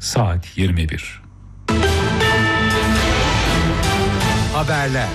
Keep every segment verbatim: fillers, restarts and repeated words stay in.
saat yirmi bir. Haberler.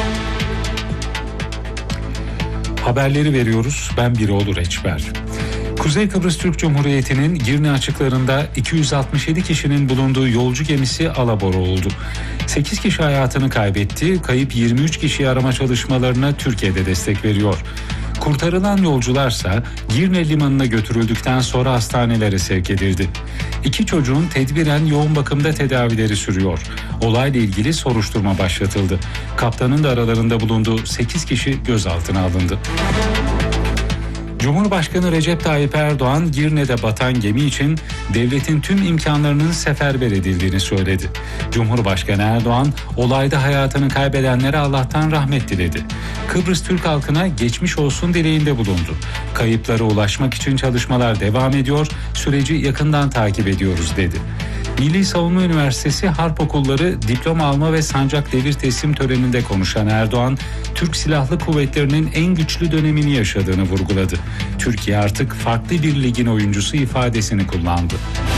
Haberleri veriyoruz. Ben Biroğlu Reçber. Kuzey Kıbrıs Türk Cumhuriyeti'nin Girne açıklarında iki yüz altmış yedi kişinin bulunduğu yolcu gemisi alabora oldu. sekiz kişi hayatını kaybetti. Kayıp yirmi üç kişiyi arama çalışmalarına Türkiye'de destek veriyor. Kurtarılan yolcularsa Girne limanına götürüldükten sonra hastanelere sevk edildi. İki çocuğun tedbiren yoğun bakımda tedavileri sürüyor. Olayla ilgili soruşturma başlatıldı. Kaptanın da aralarında bulunduğu sekiz kişi gözaltına alındı. Cumhurbaşkanı Recep Tayyip Erdoğan, Girne'de batan gemi için devletin tüm imkanlarının seferber edildiğini söyledi. Cumhurbaşkanı Erdoğan, olayda hayatını kaybedenlere Allah'tan rahmet diledi. Kıbrıs Türk halkına geçmiş olsun dileğinde bulundu. Kayıplara ulaşmak için çalışmalar devam ediyor, süreci yakından takip ediyoruz dedi. Milli Savunma Üniversitesi Harp Okulları diploma alma ve sancak devir teslim töreninde konuşan Erdoğan, Türk Silahlı Kuvvetleri'nin en güçlü dönemini yaşadığını vurguladı. Türkiye artık farklı bir ligin oyuncusu ifadesini kullandı.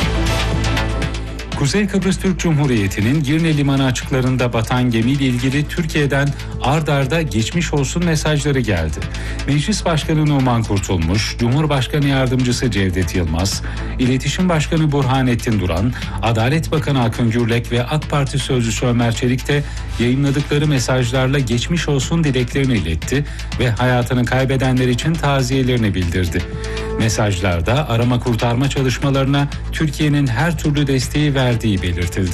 Kuzey Kıbrıs Türk Cumhuriyeti'nin Girne Limanı açıklarında batan gemiyle ilgili Türkiye'den ard arda geçmiş olsun mesajları geldi. Meclis Başkanı Numan Kurtulmuş, Cumhurbaşkanı Yardımcısı Cevdet Yılmaz, İletişim Başkanı Burhanettin Duran, Adalet Bakanı Akın Gürlek ve AK Parti Sözcüsü Ömer Çelik de yayınladıkları mesajlarla geçmiş olsun dileklerini iletti ve hayatını kaybedenler için taziyelerini bildirdi. Mesajlarda arama kurtarma çalışmalarına Türkiye'nin her türlü desteği verdiği belirtildi.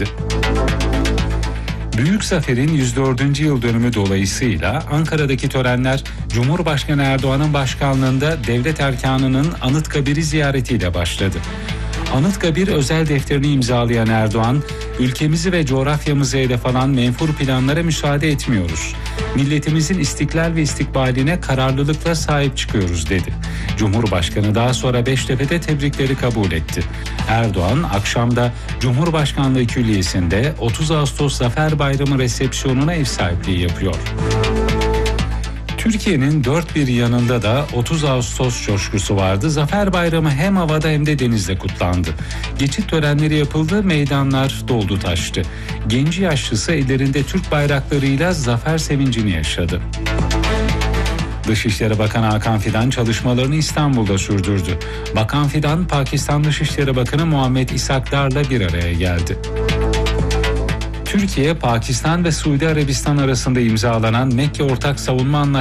Büyük Zafer'in yüz dördüncü yıl dönümü dolayısıyla Ankara'daki törenler Cumhurbaşkanı Erdoğan'ın başkanlığında devlet erkanının Anıtkabir'i ziyaretiyle başladı. Anıtkabir özel defterini imzalayan Erdoğan, ülkemizi ve coğrafyamızı hedef alan menfur planlara müsaade etmiyoruz. Milletimizin istiklal ve istikbaline kararlılıkla sahip çıkıyoruz dedi. Cumhurbaşkanı daha sonra Beştepe'de tebrikleri kabul etti. Erdoğan akşamda Cumhurbaşkanlığı Külliyesi'nde otuz Ağustos Zafer Bayramı resepsiyonuna ev sahipliği yapıyor. Türkiye'nin dört bir yanında da otuz Ağustos coşkusu vardı. Zafer Bayramı hem havada hem de denizde kutlandı. Geçit törenleri yapıldı, meydanlar doldu taştı. Genci yaşlısı ellerinde Türk bayraklarıyla zafer sevincini yaşadı. Dışişleri Bakanı Hakan Fidan çalışmalarını İstanbul'da sürdürdü. Bakan Fidan, Pakistan Dışişleri Bakanı Muhammed İshakdar'la bir araya geldi. Türkiye, Pakistan ve Suudi Arabistan arasında imzalanan Mekke Ortak Savunma Anlaşması